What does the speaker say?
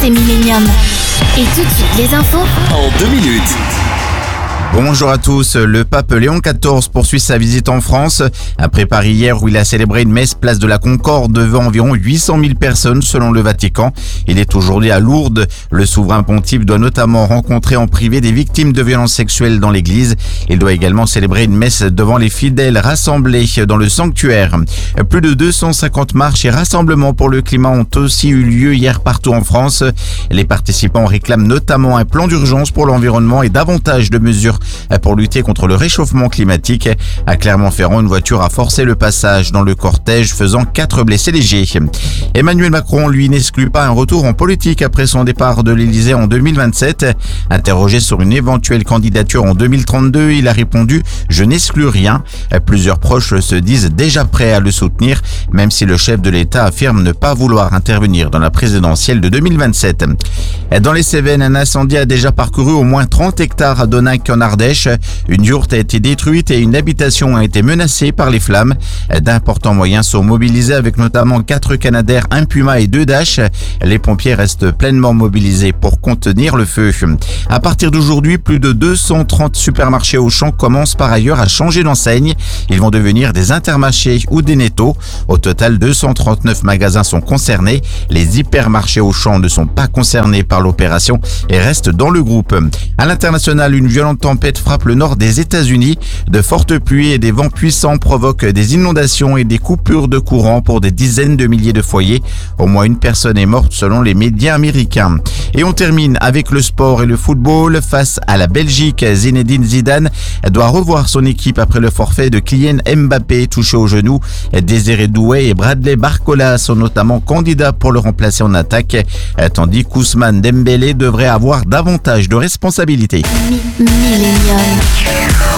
c'est Millennium. Et tout de suite, les infos en 2 minutes. Bonjour à tous, le pape Léon XIV poursuit sa visite en France. Après Paris hier où il a célébré une messe place de la Concorde devant environ 800 000 personnes selon le Vatican. Il est aujourd'hui à Lourdes. Le souverain pontife doit notamment rencontrer en privé des victimes de violences sexuelles dans l'église. Il doit également célébrer une messe devant les fidèles rassemblés dans le sanctuaire. Plus de 250 marches et rassemblements pour le climat ont aussi eu lieu hier partout en France. Les participants réclament notamment un plan d'urgence pour l'environnement et davantage de mesures pour lutter contre le réchauffement climatique. À Clermont-Ferrand, une voiture a forcé le passage dans le cortège, faisant 4 blessés légers. Emmanuel Macron, lui, n'exclut pas un retour en politique après son départ de l'Elysée en 2027. Interrogé sur une éventuelle candidature en 2032, il a répondu « Je n'exclus rien ». Plusieurs proches se disent déjà prêts à le soutenir, même si le chef de l'État affirme ne pas vouloir intervenir dans la présidentielle de 2027. Dans les Cévennes, un incendie a déjà parcouru au moins 30 hectares à Donac en Ardèche. Une yourte a été détruite et une habitation a été menacée par les flammes. D'importants moyens sont mobilisés avec notamment 4 Canadair, un Puma et 2 Dash. Les pompiers restent pleinement mobilisés pour contenir le feu. À partir d'aujourd'hui, plus de 230 supermarchés Auchan commencent par ailleurs à changer d'enseigne. Ils vont devenir des Intermarchés ou des Netto. Au total, 239 magasins sont concernés. Les hypermarchés Auchan ne sont pas concernés par l'opération et restent dans le groupe. À l'international, une violente tempête frappe le nord des États-Unis. De fortes pluies et des vents puissants provoquent des inondations et des coupures de courant pour des dizaines de milliers de foyers. Au moins une personne est morte selon les médias américains. Et on termine avec le sport et le football. Face à la Belgique, Zinedine Zidane doit revoir son équipe après le forfait de Kylian Mbappé touché au genou. Désiré Doué et Bradley Barcola sont notamment candidats pour le remplacer en attaque, tandis qu'Ousmane Dembélé devrait avoir davantage de responsabilités. Millennium.